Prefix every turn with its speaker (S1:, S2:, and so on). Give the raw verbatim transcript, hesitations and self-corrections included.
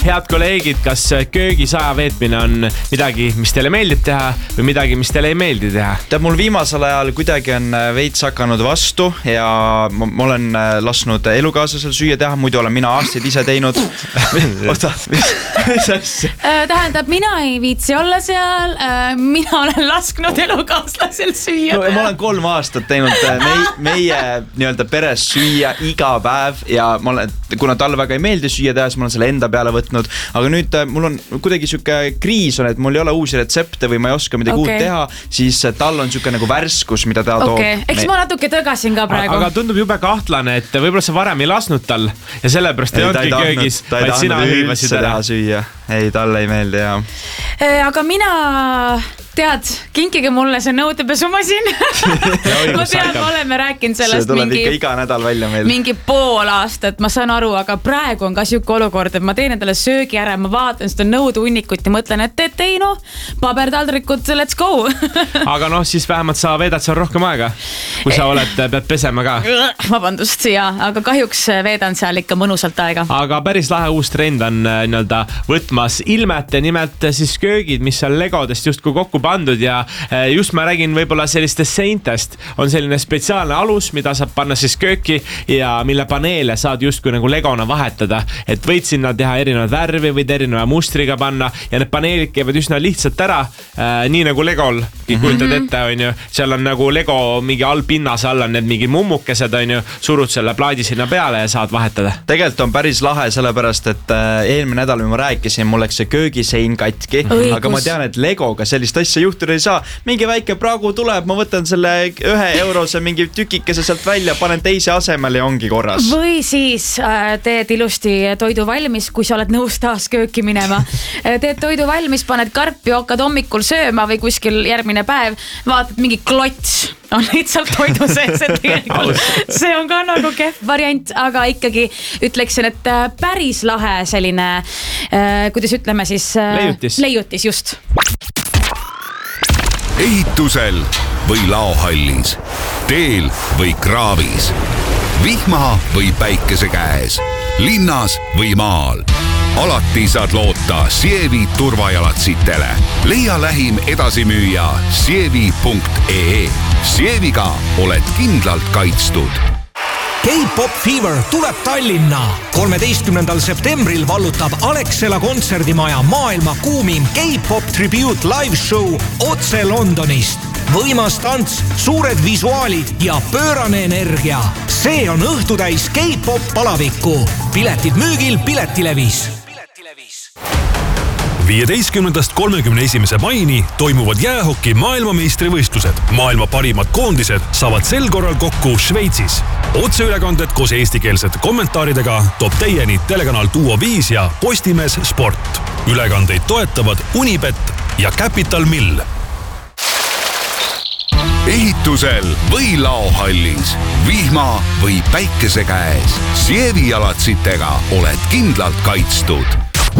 S1: Head kolleegid, kas köögis aja veetmine on midagi, mis teile meeldib teha või midagi, mis teile ei meeldi teha?
S2: Tead, mul viimasel ajal kuidagi on veits hakanud vastu ja ma, ma olen lasknud elukaaslasel süüa teha, muidu olen mina aastaid ise teinud. Oota, mis, mis asja?
S3: Tähendab, mina ei viitsi olla seal, mina olen lasknud elukaaslasel süüa
S2: no,
S3: teha.
S2: Ma olen kolm aastat teinud meie, meie nii-öelda peres süüa iga päev ja ma olen, kuna talle väga ei meeldi süüa teha, siis ma olen selle enda peale võtnud. Aga nüüd mul on kuidagi siuke kriis on, et mul ei ole uusi retsepte või ma ei oska midagi okay. uut teha, siis tal on siuke nagu värskus, mida ta
S3: okay.
S2: toob.
S3: Eks ma natuke tõgasin ka praegu.
S1: Aga tundub jube kahtlane, et võib-olla sa varem ei lasnud tal ja sellepärast ei, ei olnudki köögis, vaid sina hõivasid ära.
S2: Süüa. Ei, talle ei meeldi ja.
S3: Aga mina, tead, kinkige mulle see nõudepesumasin. Ma tean, me oleme rääkinud sellest
S2: see tuleb
S3: mingi,
S2: ikka iga nädal välja meil.
S3: mingi pool aastat, ma saan aru, aga praegu on ka siuke olukord, et ma teen endale söögi ära, ma vaatan seda nõudeunnikut ja mõtlen, et et ei noh, paberdaldrikud, let's go.
S1: Aga noh, siis vähemalt sa veedad seal rohkem aega, kui sa oled, pead pesema ka.
S3: Vabandust, ja, aga kahjuks veedan seal ikka mõnusalt aega.
S1: Aga päris lahe uus trend on nii-öelda võtmas ilmet ja nimelt siis köögid, mis on legodest justkui kokku pandud ja just ma räägin võib-olla sellistest seintest. On selline spetsiaalne alus, mida saab panna siis kööki ja mille paneele saad justkui nagu legona vahetada. Et võid sinna teha erinevad värvi, võid erineva mustriga panna ja need paneelid käivad üsna lihtsalt ära, äh, nii nagu Legol kujutad mm-hmm. ette, on ju. Seal on nagu Lego mingi all pinnas all on need mingi mummukesed, on ju, surud selle plaadi sinna peale ja saad vahetada.
S2: Tegelikult on päris lahe, sellepärast, et eelmine nädal ma rääkisin, mul läks see köögisein katki, Õigus. Aga ma tean, et Legoga sellist asja juhtuda ei saa. Mingi väike pragu tuleb, ma võtan selle ühe eurose mingi tükikese sealt välja, panen teise asemel ja ongi korras.
S3: Või siis äh, teed ilusti toidu valmis, kui sa oled nõus taas kööki minema. Teed toidu valmis, paned karpi, hakkad hommikul sööma või kuskil järgmine päev, vaatad mingi klots on lihtsalt toidu sees, et tegelikult see on ka nagu kehv variant, aga ikkagi ütleksin, et päris lahe selline, äh, kuidas ütleme siis äh,
S1: leiutis.
S3: leiutis just.
S4: Ehitusel või laohallis, teel või kraavis, vihma või päikese käes, linnas või maal. Alati saad loota Sievi turvajalatsitele. Leia lähim edasimüüja sievi punkt ee. Sieviga oled kindlalt kaitstud.
S5: K-pop Fever tuleb Tallinna. kolmeteistkümnendal septembril vallutab Alexela kontserdimaja maailma kuumim K-pop tribute live show otse Londonist. Võimas tants, suured visuaalid ja pöörane energia. See on õhtutäis K-pop palavikku. Piletid müügil Piletilevis.
S6: viieteistkümnendast kolmekümne esimese maini toimuvad jäähoki maailmameistrivõistlused. Maailma parimad koondised saavad sel korral kokku Šveitsis. Otseülekanded koos eestikeelsete kommentaaridega toob teieni telekanal Duo viis ja Postimees Sport. Ülekandeid toetavad Unibet ja Capital Mill.
S4: Ehitusel või laohallis, vihma või päikese käes, Sievi jalatsitega oled kindlalt kaitstud.